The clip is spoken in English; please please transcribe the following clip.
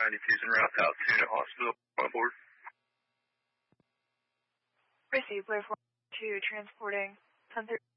92's en route out to the hospital. On board. Received, Blair 42, transporting 1030.